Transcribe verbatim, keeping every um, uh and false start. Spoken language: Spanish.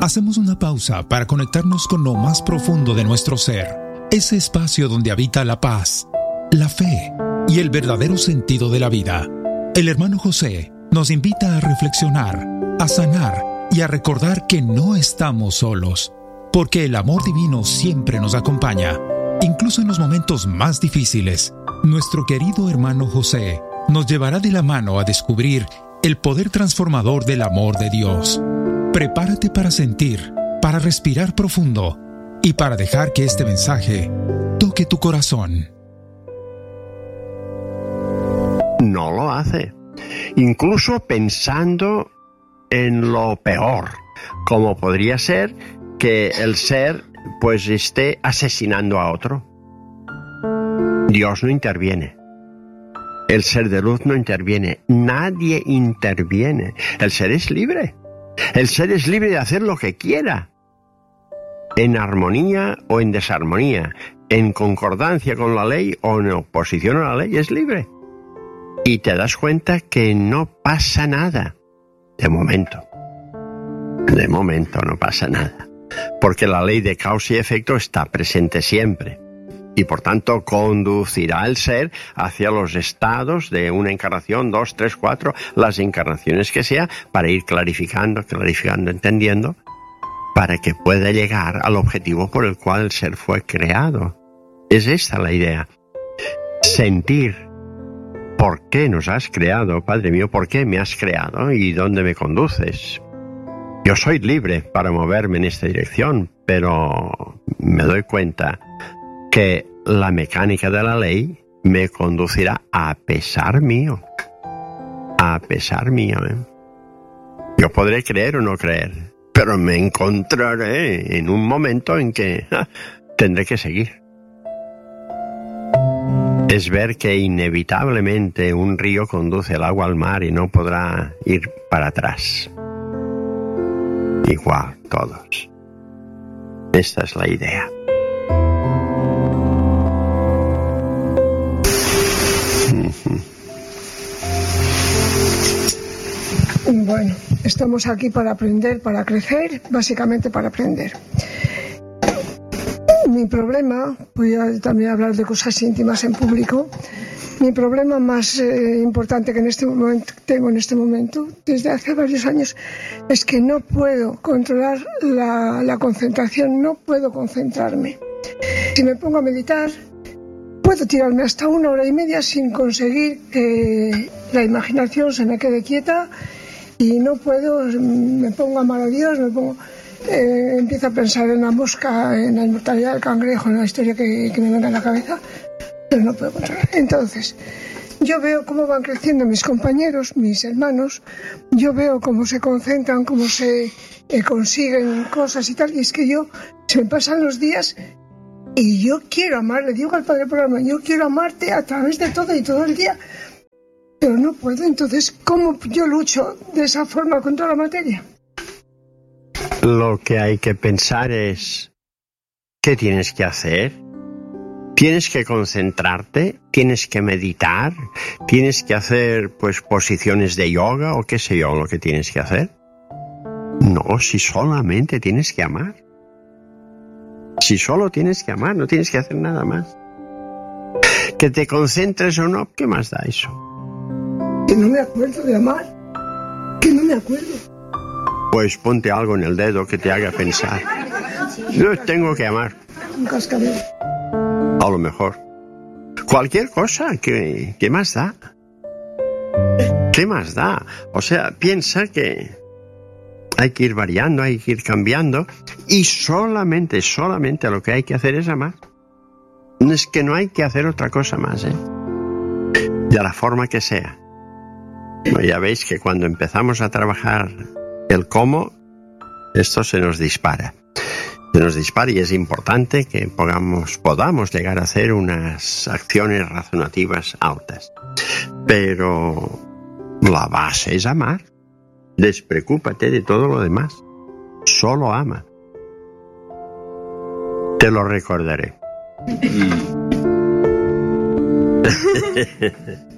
Hacemos una pausa para conectarnos con lo más profundo de nuestro ser, ese espacio donde habita la paz, la fe y el verdadero sentido de la vida. El hermano José nos invita a reflexionar, a sanar y a recordar que no estamos solos, porque el amor divino siempre nos acompaña, incluso en los momentos más difíciles. Nuestro querido hermano José nos llevará de la mano a descubrir el poder transformador del amor de Dios. Prepárate para sentir, para respirar profundo y para dejar que este mensaje toque tu corazón. No lo hace. Incluso pensando en lo peor, como podría ser que el ser pues esté asesinando a otro. Dios no interviene. El ser de luz no interviene. Nadie interviene. El ser es libre. El ser es libre de hacer lo que quiera, en armonía o en desarmonía, en concordancia con la ley o en oposición a la ley, es libre. Y te das cuenta que no pasa nada, de momento. De momento no pasa nada, porque la ley de causa y efecto está presente siempre. Y por tanto conducirá al ser hacia los estados de una encarnación, dos, tres, cuatro, las encarnaciones que sea, para ir clarificando, clarificando, entendiendo, para que pueda llegar al objetivo por el cual el ser fue creado. Es esta la idea. Sentir por qué nos has creado, Padre mío, por qué me has creado y dónde me conduces. Yo soy libre para moverme en esta dirección, pero me doy cuenta que la mecánica de la ley me conducirá a pesar mío. A pesar mío, ¿eh? Yo podré creer o no creer, pero me encontraré en un momento en que ah, tendré que seguir. Es ver que inevitablemente un río conduce el agua al mar y no podrá ir para atrás. Igual todos. Esta es la idea. Bueno, estamos aquí para aprender, para crecer, básicamente para aprender. Mi problema, voy a también hablar de cosas íntimas en público, mi problema más eh, importante que en este momento, tengo en este momento, desde hace varios años, es que no puedo controlar la, la concentración, no puedo concentrarme. Si me pongo a meditar, puedo tirarme hasta una hora y media sin conseguir que la imaginación se me quede quieta y no puedo, me pongo a amar a Dios, me pongo, eh, empiezo a pensar en la mosca, en la inmortalidad del cangrejo, en la historia que, que me venga a la cabeza, pero no puedo controlar. Entonces, yo veo cómo van creciendo mis compañeros, mis hermanos, yo veo cómo se concentran, cómo se eh, consiguen cosas y tal, y es que yo, se me pasan los días y yo quiero amar, le digo al Padre Programa, yo quiero amarte a través de todo y todo el día, pero no puedo. Entonces, ¿cómo yo lucho de esa forma contra la materia? Lo que hay que pensar es, ¿qué tienes que hacer? Tienes que concentrarte, tienes que meditar, tienes que hacer pues posiciones de yoga o qué sé yo lo que tienes que hacer. No, si solamente tienes que amar. Si solo tienes que amar, no tienes que hacer nada más. Que te concentres o no, ¿qué más da eso? Que no me acuerdo de amar, que no me acuerdo. Pues ponte algo en el dedo que te haga pensar. Yo tengo que amar. Un cascabel. A lo mejor. Cualquier cosa, ¿qué, qué más da? ¿Qué más da? O sea, piensa que hay que ir variando, hay que ir cambiando y solamente, solamente lo que hay que hacer es amar. Es que no hay que hacer otra cosa más, ¿eh? De la forma que sea. Ya veis que cuando empezamos a trabajar el cómo, esto se nos dispara. Se nos dispara y es importante que podamos, podamos llegar a hacer unas acciones razonativas altas. Pero la base es amar. Despreocúpate de todo lo demás. Solo ama. Te lo recordaré.